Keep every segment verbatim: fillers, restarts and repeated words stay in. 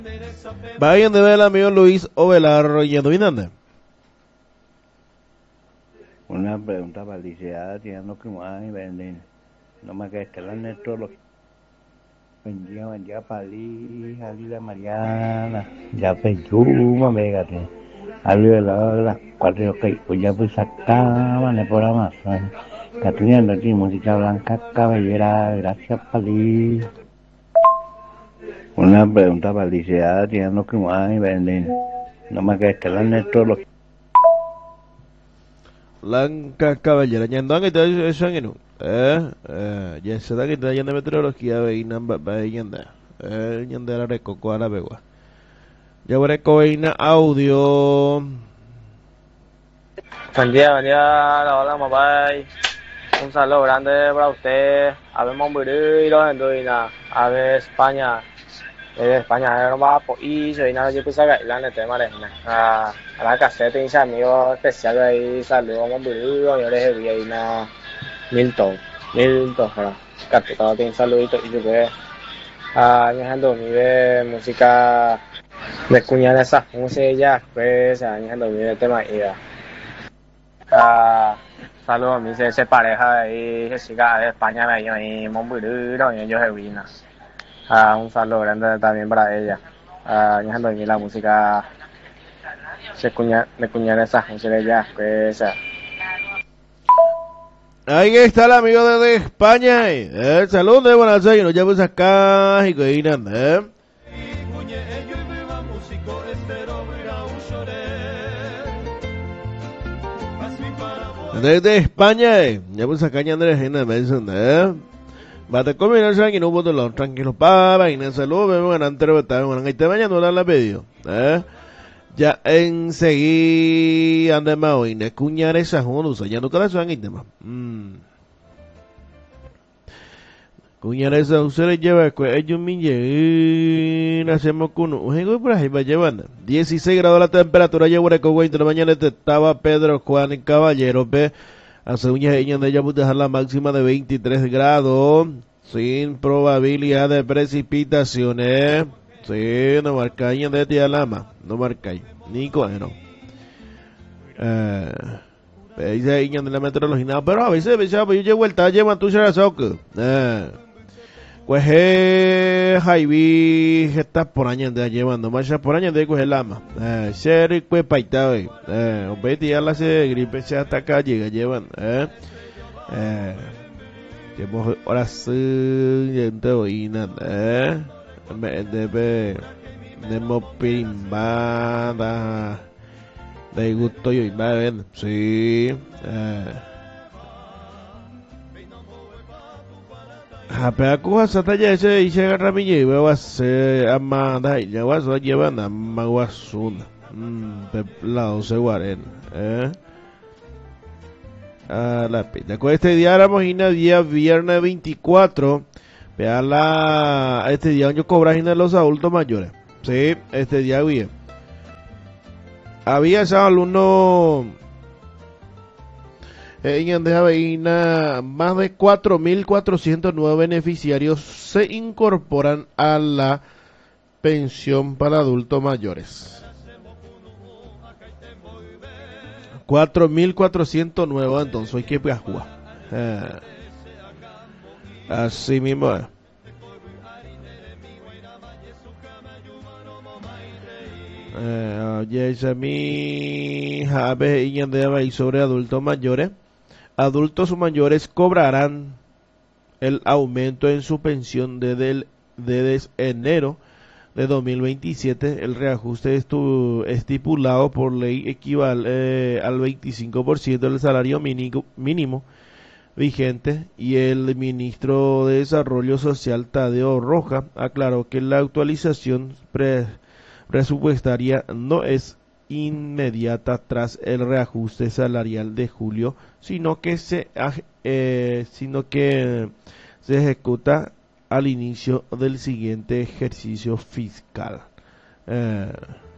Vayan de ver el amigo Luis Ovelar yendo vinande. Una pregunta para licenciada, tirando que más y venden. No me queda que la netrología. Bendiga, bendiga, Pali, Jalila Mariana. Ya peyuma, végate. Algo de la de las cuatro, ok. Pues ya pues acaban el programa. Catriando aquí, música blanca, cabellera. Gracias, Pali. Una pregunta para licenciada, tirando que más y venden. No me queda que la netrología. Blanca Caballera, ñandón que te eso en eh, eh, ya se da que te yendo meteorología veina veina eh, ñandera recoco a la begua. Ya veré veina audio. Buen día, buen día, hola, mabay. Un saludo grande para usted. A ver, Monbury y los Enduina. A ver, España. Eh, España, no va por y soy nada, yo pensaba que la neta, marejna. A la caseta, y amigo especial ahí, saludos a Monbury, yo les vi ahí, na Milton. Milton, ¿verdad? Capitado, tiene saludito y yo que. Ah, dejando mi de música de cuñada esa, música, pues, dejando mi de tema y ya. Ah, saludos a mi ese pareja ahí, Jessica de España, me dio ahí, Monbury, y yo de Vina. Ah, un saludo grande también para ella. Ah, dejando aquí la música de cuña, de cuñada esa, música de ella, pues, Ahí está el amigo de España. Eh, saludos de buenas noches. Nos llamas acá y que eh. Desde España, eh. Ya pues acá ya Andrés en Benson, eh. Bate combinar sang y no puedo lo tranquilo para y no saludos, me van a entrevistar, bueno, ahí te vayan a dar la pedido, eh. Ya enseguida ande más hoy, ne cuñar esa jonusa, ya no te la suan y demás. Mm. Cuñar esa ustedes lleva que ellos me llegan, hacemos con un juego por ahí va llevando. dieciséis grados la temperatura, llevo de cogo de la mañana estaba Pedro Juan en Caballero, ve. Hace uñas y de ella dejar la máxima de veintitrés grados, sin probabilidad de precipitaciones. Sí, no marcáis de tía lama, no marcáis, ni cojero. Eh, dice de la meteorología, pero a veces, a veces yo llevo el talle, man, tú serás soco. Eh, pues eh, Jaibi, está por años de llevando, marcha por años de coger lama. Eh, ser pues paita, eh, eh, obeti ya la se gripe se hasta acá llega llevan, eh, eh, que ahora sí, gente oína, eh. Me debe de mopimbada de gusto y va a ver sí eh hapeaku hasta ya ese y se agarra mi lleva va a ser amada y ya va a llevar a maguasuna mm lado se guaren eh a la pita con este día la mojina día viernes veinticuatro. Vea la, este día yo cobra de los adultos mayores. Sí, este día había. Había esos alumnos en Andeja Veína, más de cuatro mil cuatrocientos nueve beneficiarios se incorporan a la pensión para adultos mayores. cuatro mil cuatrocientos nueve, entonces hay que jugar. Eh. Así mismo es. Eh, oye, esa mi jabe y andaba y sobre adultos mayores. Adultos mayores cobrarán el aumento en su pensión desde el desde enero de dos mil veintisiete. El reajuste estuvo estipulado por ley equivale eh, al veinticinco por ciento del salario mínimo, mínimo vigente, y el ministro de Desarrollo Social Tadeo Roja aclaró que la actualización pre presupuestaria no es inmediata tras el reajuste salarial de julio, sino que se eh, sino que se ejecuta al inicio del siguiente ejercicio fiscal. Eh,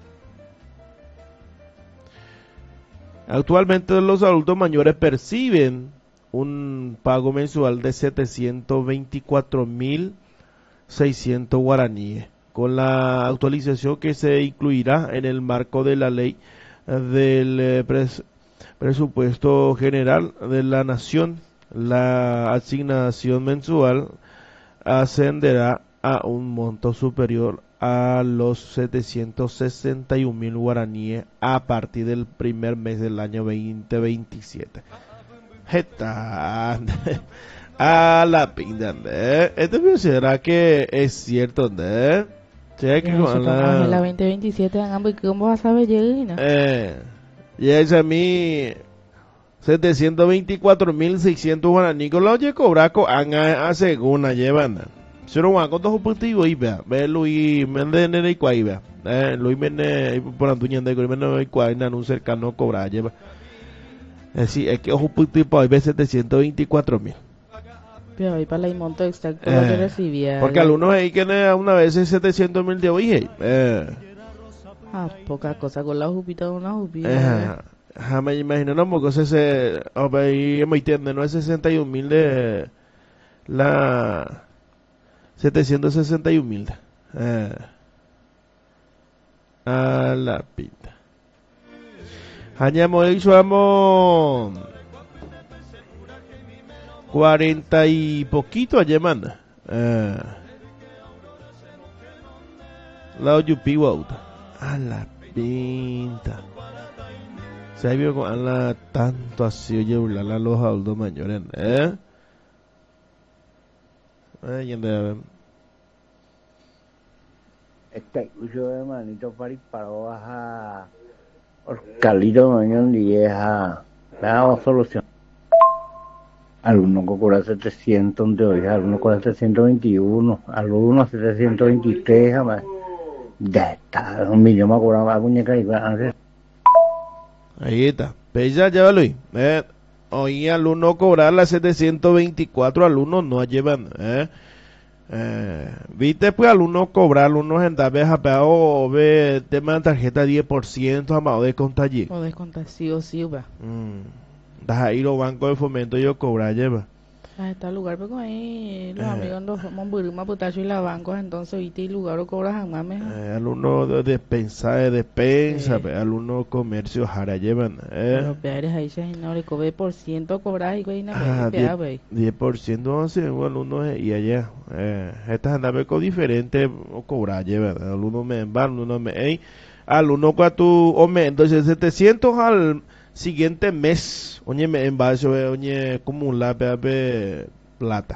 actualmente los adultos mayores perciben un pago mensual de setecientos veinticuatro mil seiscientos guaraníes. con la actualización que se incluirá en el marco de la ley del eh, pres presupuesto general de la nación. La asignación mensual ascenderá a un monto superior a los setecientos sesenta y un mil guaraníes a partir del primer mes del año veinte veintisiete. Jeta, a la pinta, ¿eh? ¿Esto será que es cierto, ¿eh? ¿Será que con la... la veinte veintisiete ¿cómo vas a ver llegar? Eh, y es a mí setecientos veinticuatro mil seiscientos guaraníes con la oye cobraco a segunda llevan. Sero wan con dos objetivos y vea, ve Luis Méndez en el cual vea, eh Luis Méndez por Antuña de Luis Méndez en cual en un cercano cobra lleva. Es decir, es que ojo tipo hay veces setecientos veinticuatro mil. Pero ahí para el monto exacto Eh, que recibía. porque algunos ahí que una vez setecientos mil de hoy, eh. Ah, poca cosa con la jupita de una jupita. Eh, ja, me imagino no porque ese ahí me entiende, no es sesenta y un mil de la setecientos sesenta y un mil. Eh, a la pinta. Hañamos eso amo cuarenta y poquito allá manda. Eh, la Yupi Wauta. A la pinta. Se vio con la tanto así oye burlar a los adultos mayores, ¿eh? Ay, anda. Este uso de manito para paró a Calito Mañón y es a la solución. Algunos cobra setecientos de hoy, algunos cobra setecientos veintiuno, algunos setecientos veintitrés, jamás. Ya está, un millón me cobraba muñeca y antes. Ahí está. Pella, ya Luis. Eh, hoy al uno cobrar las setecientos veinticuatro, al uno no llevan. Eh. Eh, viste pues al uno cobrar, al uno en vez a o ve tema de tarjeta diez por ciento amado de contagio. O descontar sí o sí, va. Mm. Das ahí los bancos de fomento yo cobrar lleva. Ah, está el lugar, pero ahí los Eh. amigos nos monburuma putacho y la bancos, entonces ahorita el lugar lo cobras a mames. Eh, al uno de despensa de despensa, Sí. pe, al uno comercio jara llevan. Eh. Los peares ahí se no le cobre por ciento cobras y güey, Ah, nada, pea, güey. diez por ciento once, bueno, uno y allá. Eh, estas andan con diferente o cobrar, lleva. Al uno me van, al uno me. Ey, al uno cuatro, o me. Entonces, setecientos al siguiente mes. Oye, me en base, oye, como la pe plata.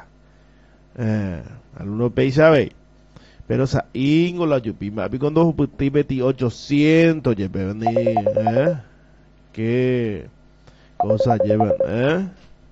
Eh, al uno pay, ¿sabe? Pero sa ingo la yupi, mapi con dos putibeti ochocientos, lleve, eh. Qué cosa llevan, eh.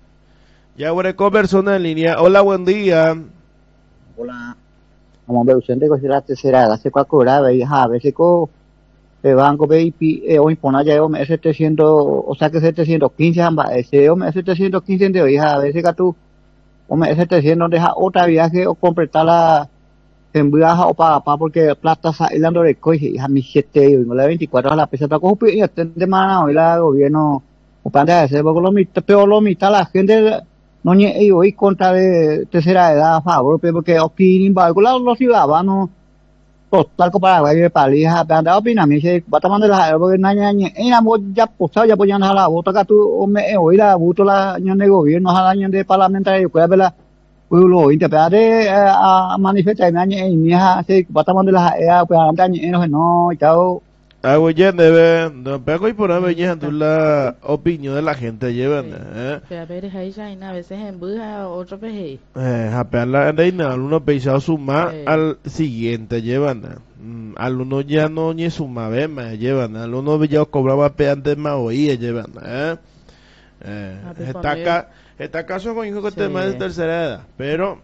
Ya, bueno, persona en línea. Hola, buen día. Hola. Como me usted de la tercera edad se puede cobrar, y a veces co el banco ve y hoy pone ya me setecientos, o sea que setecientos quince amba, ese me setecientos quince de hoy a veces que tú o me setecientos deja otra viaje o completar la en viaje o para pa porque plata saliendo de coche a mi siete y la veinticuatro a la pesa ta cojo y de mano hoy la gobierno o para de hacer porque lo mitad peor lo mitad la gente no ni hoy contra de tercera edad a favor porque opinin algo los ciudadanos total ko Paraguay de palija anda opina mi se va tomando la porque naña en la ya posado ya ponían a la bota que tú o me hoy la buto la año de gobierno a la año de parlamentario que la pueblo interprete a manifestar naña en mi se va tomando la ya pues antaño no chao. Ah, oye, debe, no pego y por ahí veía la opinión de la gente llevan, eh. Pero a ver, ahí ya a veces en buja otro peje. Eh, apenas la reina, algunos pensados sumar Sí. al siguiente llevan, mm, al uno ya no ni suma ve más llevan, al uno ya cobraba pe antes más oía llevan, eh. Eh, Ah, pues, está cuando acá, está caso con hijo que Sí. te más de tercera edad, pero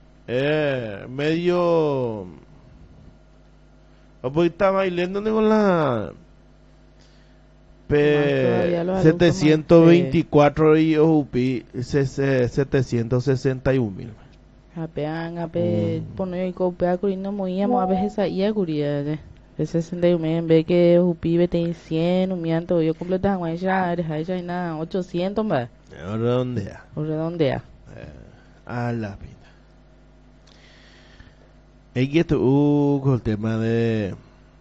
eh, medio o pues está bailando con la todavía los adultos setecientos más, veinticuatro y Ojupi setecientos sesenta y un mil. Apean, ape, Mm. poner y copiar curino moíamos a veces esa ia curia de sesenta y un en vez que upi vete cien un mianto yo completa guay ya deja ya nada ochocientos más Redondea. o redondea. Eh, a la pinta. Es que esto, uh, con el tema de.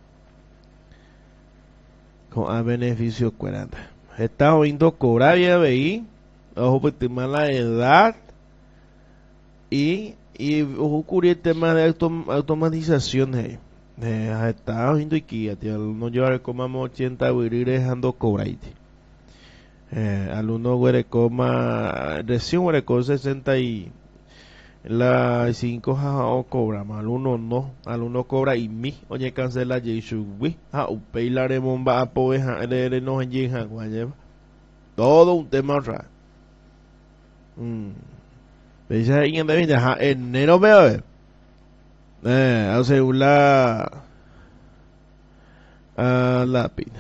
Con a beneficio cuarenta. Está oyendo cobrar ya veí. Ojo, por el tema de la edad. Y, y ojo, ocurre el tema de autom automatización. Eh. Eh, está oyendo aquí, tío. No llevar como ochenta y dejando cobrar. Eh, alumno güere coma recién güere con sesenta y la cinco jao cobra más alumno no alumno cobra y mi oye cancela jesui a upei la remomba apoveja le no en guayeba todo un tema raro mm veis ahí en de ja enero veo eh hace una a la pina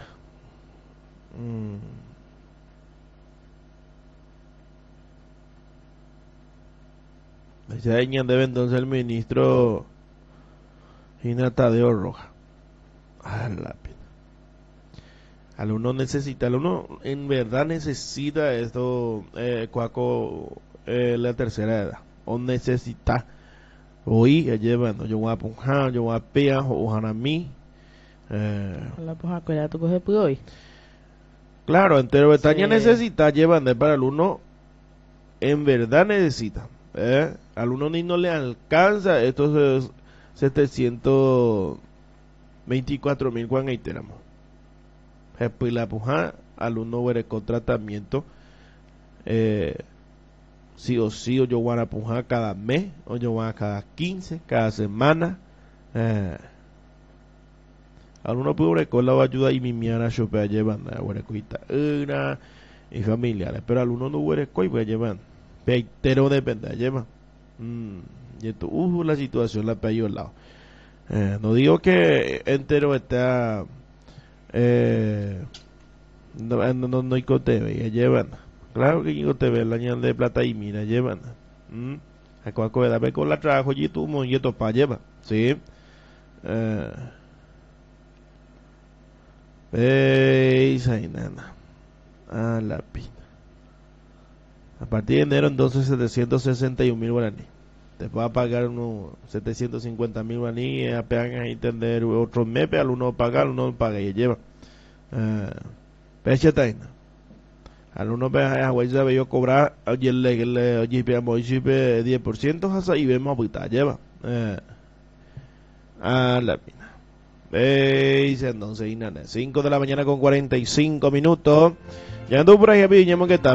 mm se debe entonces el ministro Gina Tadeo Roja. A la pena. Al uno necesita, al uno en verdad necesita esto, eh, cuaco, eh, la tercera edad. O necesita. Hoy, llevando, yo voy a punjar, yo voy a pear, o a mí. La puja cuidado, tú coges hoy. Claro, entero Bretaña Sí. necesita, llevando para el uno, en verdad necesita. Eh, al uno ni no le alcanza estos setecientos veinticuatro mil cuan iteramos. Después la puja al uno huele con tratamiento eh, sí o sí o yo voy a pujar cada mes o yo voy a cada quince, cada semana eh, al uno puede con la ayuda y mi miara chope a llevar huele coita una y familiares, pero al uno no huele coi voy a llevar peitero depende lleva mm, y esto uh, la situación la pe al lado eh, no digo que entero está eh, no no no, no hay cote ya llevan claro que yo te ve el año de plata y mira llevan mm, a cual coeda ve con la trabajo y tu mon y to pa lleva sí eh veis ahí nada a la pina. A partir de enero entonces setecientos sesenta y un mil guaraní. Te va a pagar unos setecientos cincuenta mil guaraní, apenas a entender otro mes, al uno pagar, uno paga y lleva. Uh, Pecha taina. Al uno pega a Guayza ve yo cobrar, oye le le oye peamos chipe diez por ciento hasta y vemos puta lleva. Uh, a la pina. Veis entonces y nada, cinco de la mañana con cuarenta y cinco minutos. Ya ando por ahí, que está